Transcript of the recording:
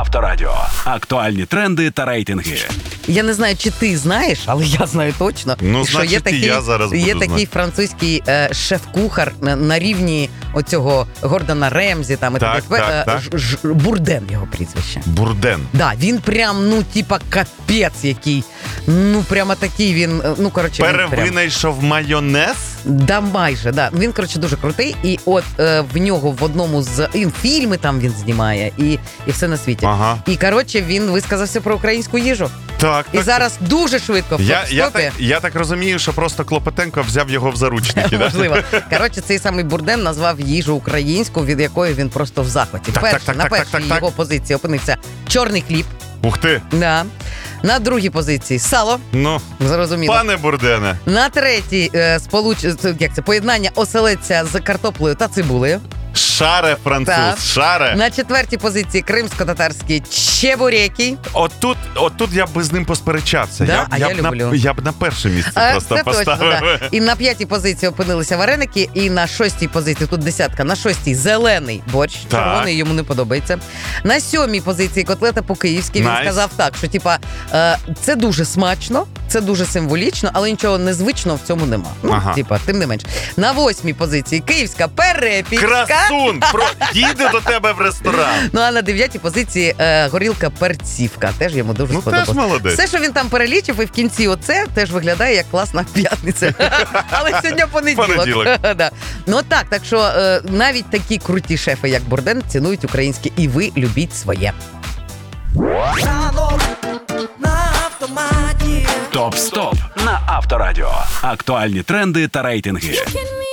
Авторадіо. Актуальні тренди та рейтинги. Я не знаю, чи ти знаєш, але я знаю точно, Ну, що значить, є такий, і я зараз буду є такий знати. французький шеф-кухар на рівні оцього Гордона Ремзі, там, і Так, таке, так. Бурден його прізвище. Бурден. Да, він прям, ну, типа, капець який. Ну, прямо такий він, ну, коротше, він прям... Перевинайшов майонез? Да, майже, да. Він, коротше, дуже крутий. І от в нього в одному з фільми там він знімає, і все на світі. Ага. І, коротше, він висказався про українську їжу. Так, І так. зараз дуже швидко в топ-стопі. Я так розумію, що просто Клопотенко взяв його в заручники. да? Можливо. Коротше, цей самий Бурден назвав їжу українську, від якої він просто в захваті. На першій його позиції опинився чорний хліб. Ух ти. Да. На другій позиції сало. Ну, Зрозуміло. пане Бурдене. На третій поєднання оселедця з картоплею та цибулею. Шаре, француз, Так. шаре. На четвертій позиції кримсько-татарські чебуреки. Отут я б з ним посперечався. Да? А я люблю. Я б на перше місце просто Це точно, поставив. да. І на п'ятій позиції опинилися вареники, і на шостій позиції, тут десятка, на шостій зелений борщ, Так. червоний йому не подобається. На сьомій позиції котлета по-київськи. Він Найс. сказав так, що типа це дуже смачно, це дуже символічно, але нічого незвичного в цьому нема. Ну, Ага. типа, тим не менш. На восьмій позиції київська перепічка. Красун! Їде до тебе в ресторан. Ну а на дев'ятій позиції горілка перцівка. Теж йому дуже Ну, сподобалось. теж молодець. Все, що він там перелічив, і в кінці оце теж виглядає як класна п'ятниця. Але сьогодні понеділок. Да. Ну так що навіть такі круті шефи, як Бурден, цінують українське, і ви любіть своє. Топ-стоп на Авторадіо. Актуальні тренди та рейтинги.